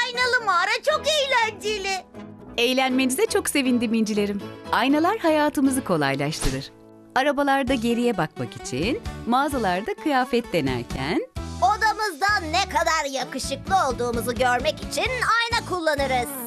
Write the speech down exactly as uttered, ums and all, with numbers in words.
aynalı mağara çok eğlenceli. Eğlenmenize çok sevindim incilerim. Aynalar hayatımızı kolaylaştırır. Arabalarda geriye bakmak için, mağazalarda kıyafet denerken, Odamızda ne kadar yakışıklı olduğumuzu görmek için ayna kullanırız.